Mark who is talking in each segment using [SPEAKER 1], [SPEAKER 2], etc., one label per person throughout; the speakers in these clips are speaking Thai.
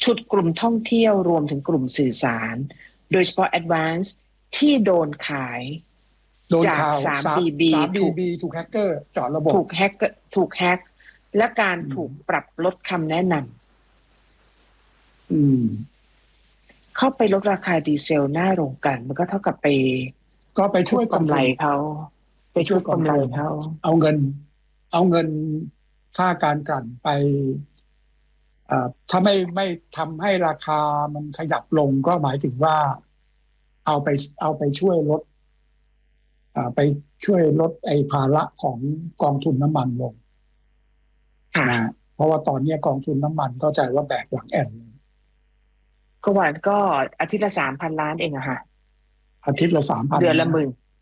[SPEAKER 1] ชุดกลุ่มท่องเที่ยวรวมถึงกลุ่มสื่อสารโดยเฉพาะ Advance ที่โดนขายจาก 3BB
[SPEAKER 2] ถูกแฮกเกอร์เจาะระบบ
[SPEAKER 1] ถูกแฮกและการถูกปรับลดคำแนะนำเข้าไปลดราคาดีเซลหน้าโรงกลั่นมันก็เท่ากับไปช่วยกำไรเขาไปช่วยกำไรเขา
[SPEAKER 2] เอาเงินค่าการกลั่นไปถ้าไม่ทำให้ราคามันขยับลงก็หมายถึงว่าเอาไปช่วยลดไปช่วยลดไอ้ภาระของกองทุนน้ำมันลงนะเพราะว่าตอนนี้กองทุนน้ำมันเข้าใจว่าแบกหลังแอน
[SPEAKER 1] ก็วันก็อาทิตย์ละ 3,000 ล้านเองอะค่ะ
[SPEAKER 2] อาทิตย์ละ 3,000
[SPEAKER 1] เดือนละ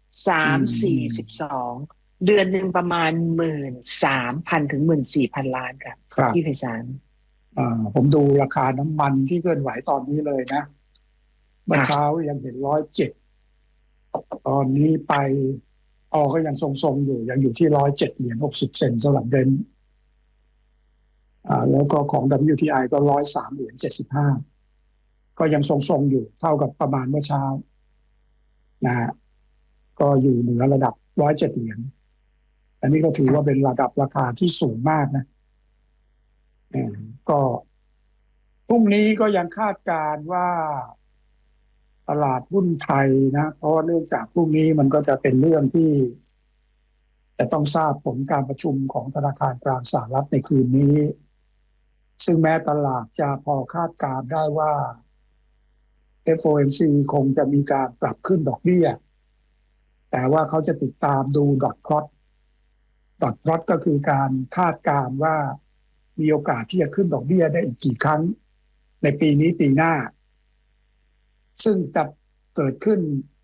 [SPEAKER 1] 13,412เดือนหนึ่งประมาณ 13,000 ถึง 14,000 ล้านค่ะที่ไพศาล
[SPEAKER 2] ผมดูราคาน้ำมันที่เคลื่อนไหวตอนนี้เลยนะเมื่อเช้ายังเห็น107ตอนนี้ไปก็ยังทรงๆอยู่ยังอยู่ที่107.60 เซนต์สำหรับเดนแล้วก็ของ WTI ก็103.75ก็ยังทรงๆอยู่เท่ากับประมาณเมื่อเช้านะก็อยู่เหนือระดับ107 อันนี้ก็ถือว่าเป็นระดับราคาที่สูงมากนะก็พรุ่งนี้ก็ยังคาดการณ์ว่าตลาดหุ้นไทยนะเพราะเนื่องจากพรุ่งนี้มันก็จะเป็นเรื่องที่จะต้องทราบผลการประชุมของธนาคารกลางสหรัฐในคืนนี้ซึ่งแม้ตลาดจะพอคาดการณ์ได้ว่า FOMC คงจะมีการปรับขึ้นดอกเบี้ยแต่ว่าเขาจะติดตามดูดอทพลอตก็คือการคาดการณ์ว่ามีโอกาสที่จะขึ้นดอกเบี้ยได้อีกกี่ครั้งในปีนี้ปีหน้าซึ่งจะเกิดขึ้น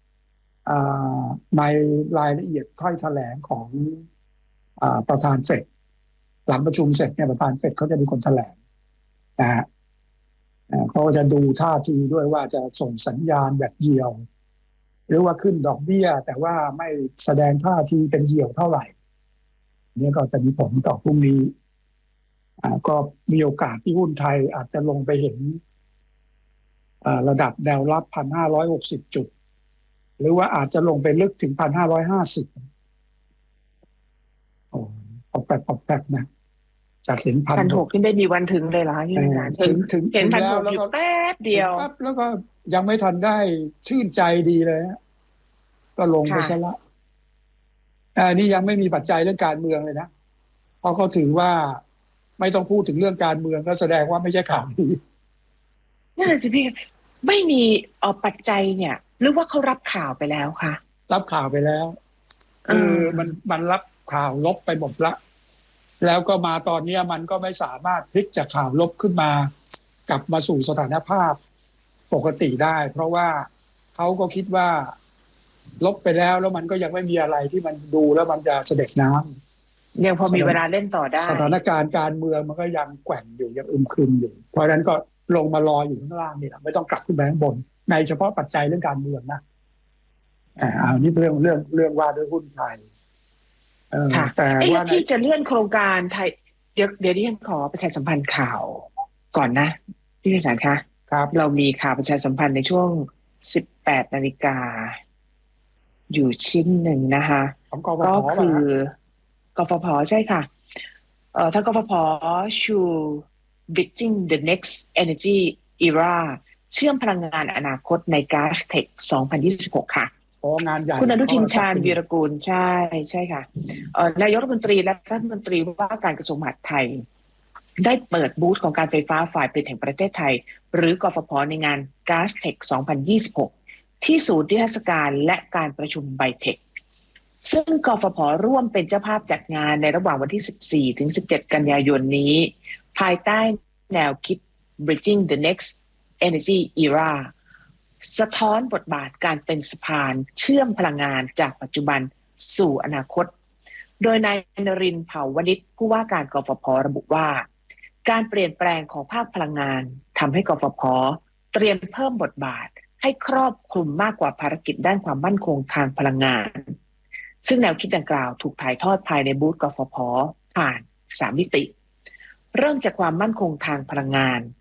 [SPEAKER 2] ในรายละเอียดถ้อยแถลงของประธานเฟดหลังประชุมเสร็จเนี่ยประธานเฟดเขาจะเป็นคนแถลงนะฮะเขาจะดูท่าทีด้วยว่าจะส่งสัญญาณแบบเหี่ยวหรือว่าขึ้นดอกเบี้ยแต่ว่าไม่แสดงท่าทีเป็นเหี่ยวเท่าไหร่นี่ก็จะมีผลต่อพรุ่งนี้ก็มีโอกาสที่หุ้นไทยอาจจะลงไปเห็นระดับแนวรับ 1,560 จุดหรือว่าอาจจะลงไปลึกถึง 1,550 ออกแบบนะจากเห็น
[SPEAKER 1] 1,600 ขึ้นได้ดีวันถึงเลยเหรอคะ
[SPEAKER 2] ถึง
[SPEAKER 1] เห็น
[SPEAKER 2] แล้ว
[SPEAKER 1] 1,600 อยู่แป๊บเดียว
[SPEAKER 2] แล้วก็ยังไม่ทันได้ชื่นใจดีเลยก็ลงไปซะละนี่ยังไม่มีปัจจัยเรื่องการเมืองเลยนะเพราะเขาถือว่าไม่ต้องพูดถึงเรื่องการเมืองก็แสดงว่าไม่ใช่ข่าวดี
[SPEAKER 1] นั่นแหละสิพี่ไม่มีปัจจัยเนี่ยหรือว่าเขารับข่าวไปแล้วคะ
[SPEAKER 2] รับข่าวไปแล้วมันรับข่าวลบไปหมดละแล้วก็มาตอนนี้มันก็ไม่สามารถพลิกจากข่าวลบขึ้นมากลับมาสู่สถานภาพปกติได้เพราะว่าเขาก็คิดว่าลบไปแล้วมันก็ยังไม่มีอะไรที่มันดูแล้วมันจะเสด็จน้ำ
[SPEAKER 1] ยังพอมีเวลาเล่นต่อได้
[SPEAKER 2] สถานการณ์การเมืองมันก็ยังแกว่งอยู่ยังอึมครึมอยู่เพราะฉะนั้นก็ลงมารออยู่ข้างล่างนี่แหละไม่ต้องกลับขึ้นไปข้างบนในเฉพาะปัจจัยเรื่องการเมืองนะนี่เรื่องว่าด้วยหุ้นไทย
[SPEAKER 1] แต่ว่าที่จะเลื่อนโครงการไทยเดี๋ยวที่ฉันขอประชาสัมพันธ์ข่าวก่อนนะพี่พิสารคะ
[SPEAKER 2] ครับ
[SPEAKER 1] เรามีข่าวประชาสัมพันธ์ในช่วง 18 นาฬิกาอยู่ชิ้นหนึ่งนะคะก็คือกฟผ.ใช่ค่ะทางกฟผ.ชู Bridging the Next Energy Era เชื่อมพลังงานอนาคตใน Gas Tech 2026 ค่ะ
[SPEAKER 2] งานใหญ่
[SPEAKER 1] คุณอนุทินชาญวีรกูลใช่ค่ะนายกรัฐมนตรีและรัฐมนตรีว่าการกระทรวงมหาดไทยได้เปิดบูธของการไฟฟ้าฝ่ายผลิตแห่งประเทศไทยหรือกฟผ.ในงาน Gas Tech 2026 ที่ศูนย์นิทรรศการและการประชุมไบเทคซึ่งกฟผ.ร่วมเป็นเจ้าภาพจัดงานในระหว่างวันที่ 14 ถึง 17 กันยายนนี้ภายใต้แนวคิด Bridging the Next Energy Era สะท้อนบทบาทการเป็นสะพานเชื่อมพลังงานจากปัจจุบันสู่อนาคตโดยนายนรินทร์ เผ่าวณิชผู้ว่าการกฟผ.ระบุว่าการเปลี่ยนแปลงของภาคพลังงานทำให้กฟผ.เตรียมเพิ่มบทบาทให้ครอบคลุมมากกว่าภารกิจด้านความมั่นคงทางพลังงานซึ่งแนวคิดดังกล่าวถูกถ่ายทอดภายในบูธกฟผ.ผ่าน3 มิติเริ่มจากความมั่นคงทางพลังงาน